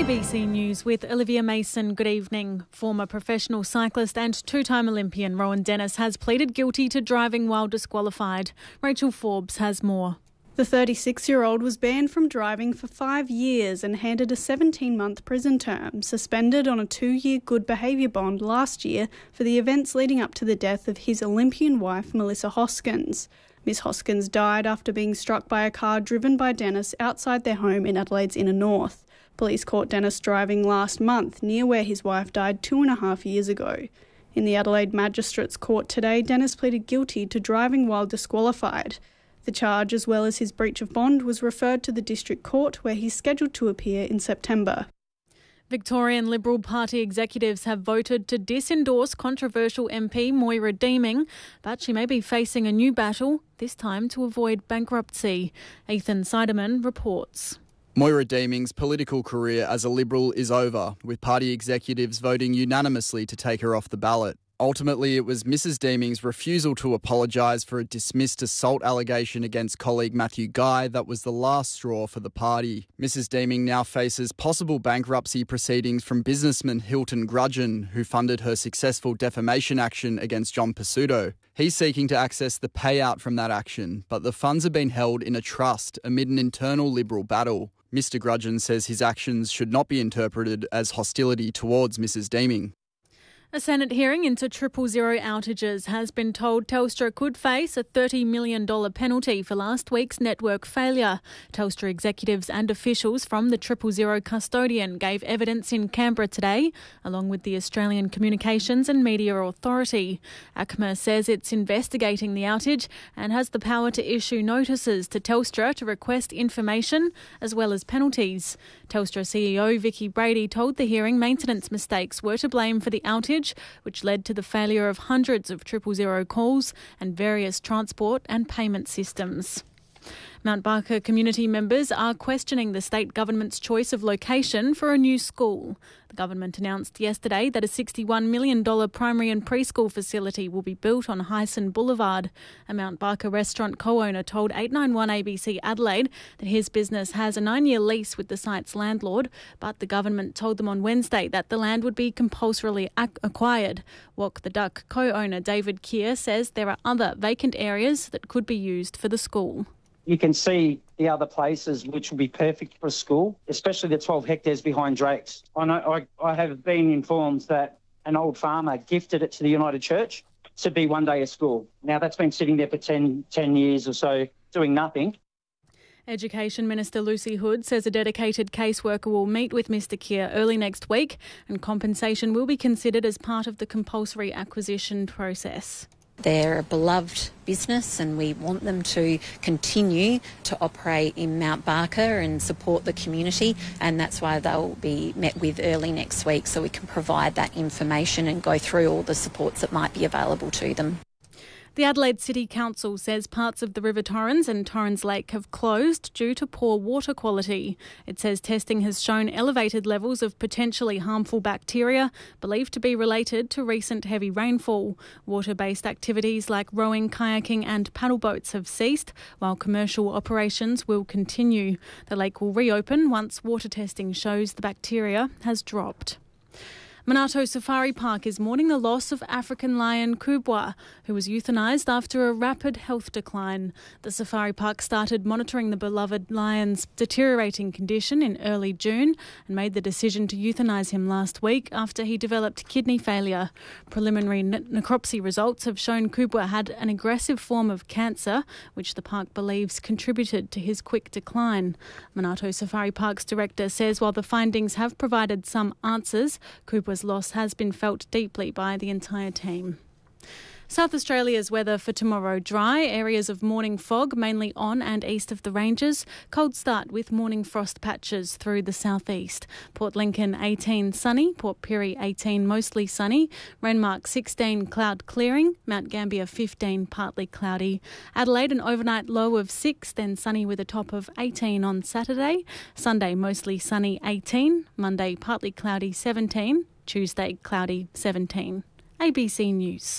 ABC News with Olivia Mason. Good evening. Former professional cyclist and two-time Olympian Rowan Dennis has pleaded guilty to driving while disqualified. Rachel Forbes has more. The 36-year-old was banned from driving for 5 years and handed a 17-month prison term, suspended on a 2-year good behaviour bond last year for the events leading up to the death of his Olympian wife, Melissa Hoskins. Miss Hoskins died after being struck by a car driven by Dennis outside their home in Adelaide's inner north. Police caught Dennis driving last month near where his wife died 2.5 years ago. In the Adelaide Magistrates Court today, Dennis pleaded guilty to driving while disqualified. The charge, as well as his breach of bond, was referred to the District Court, where he's scheduled to appear in September. Victorian Liberal Party executives have voted to disendorse controversial MP Moira Deeming, but she may be facing a new battle, this time to avoid bankruptcy. Ethan Seidemann reports. Moira Deeming's political career as a Liberal is over, with party executives voting unanimously to take her off the ballot. Ultimately, it was Mrs Deeming's refusal to apologise for a dismissed assault allegation against colleague Matthew Guy that was the last straw for the party. Mrs Deeming now faces possible bankruptcy proceedings from businessman Hilton Grudgeon, who funded her successful defamation action against John Pesutto. He's seeking to access the payout from that action, but the funds have been held in a trust amid an internal Liberal battle. Mr Grudgeon says his actions should not be interpreted as hostility towards Mrs Deeming. A Senate hearing into 000 outages has been told Telstra could face a $30 million penalty for last week's network failure. Telstra executives and officials from the 000 custodian gave evidence in Canberra today, along with the Australian Communications and Media Authority. ACMA says it's investigating the outage and has the power to issue notices to Telstra to request information as well as penalties. Telstra CEO Vicky Brady told the hearing maintenance mistakes were to blame for the outage, which led to the failure of hundreds of 000 calls and various transport and payment systems. Mount Barker community members are questioning the state government's choice of location for a new school. The government announced yesterday that a $61 million primary and preschool facility will be built on Hyson Boulevard. A Mount Barker restaurant co-owner told 891 ABC Adelaide that his business has a 9-year lease with the site's landlord, but the government told them on Wednesday that the land would be compulsorily acquired. Walk the Duck co-owner David Keir says there are other vacant areas that could be used for the school. You can see the other places which will be perfect for a school, especially the 12 hectares behind Drake's. I have been informed that an old farmer gifted it to the United Church to be one day a school. Now, that's been sitting there for 10 years or so, doing nothing. Education Minister Lucy Hood says a dedicated caseworker will meet with Mr Keir early next week and compensation will be considered as part of the compulsory acquisition process. They're a beloved business and we want them to continue to operate in Mount Barker and support the community, and that's why they'll be met with early next week so we can provide that information and go through all the supports that might be available to them. The Adelaide City Council says parts of the River Torrens and Torrens Lake have closed due to poor water quality. It says testing has shown elevated levels of potentially harmful bacteria, believed to be related to recent heavy rainfall. Water-based activities like rowing, kayaking and paddle boats have ceased, while commercial operations will continue. The lake will reopen once water testing shows the bacteria has dropped. Monarto Safari Park is mourning the loss of African lion Kubwa, who was euthanised after a rapid health decline. The safari park started monitoring the beloved lion's deteriorating condition in early June and made the decision to euthanise him last week after he developed kidney failure. Preliminary necropsy results have shown Kubwa had an aggressive form of cancer, which the park believes contributed to his quick decline. Monarto Safari Park's director says while the findings have provided some answers, Kubwa's loss has been felt deeply by the entire team. South Australia's weather for tomorrow: dry, areas of morning fog mainly on and east of the ranges. Cold start with morning frost patches through the southeast. Port Lincoln 18 sunny, Port Pirie 18 mostly sunny, Renmark 16 cloud clearing, Mount Gambier 15 partly cloudy. Adelaide an overnight low of 6, then sunny with a top of 18 on Saturday. Sunday mostly sunny 18, Monday partly cloudy 17, Tuesday cloudy 17. ABC News.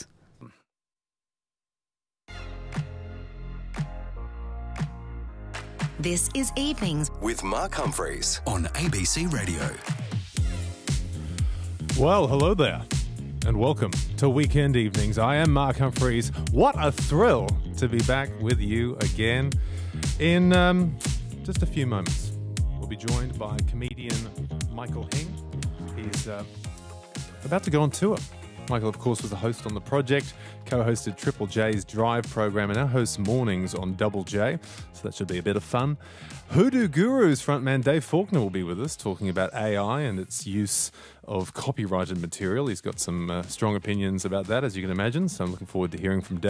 This is Evenings with Mark Humphreys on ABC Radio. Well, hello there, and welcome to Weekend Evenings. I am Mark Humphreys. What a thrill to be back with you again. In just a few moments, we'll be joined by comedian Michael Hing. He's about to go on tour. Michael, of course, was the host on The Project, co-hosted Triple J's Drive program, and now hosts Mornings on Double J, so that should be a bit of fun. Hoodoo Gurus frontman Dave Faulkner will be with us, talking about AI and its use of copyrighted material. He's got some strong opinions about that, as you can imagine, so I'm looking forward to hearing from Dave.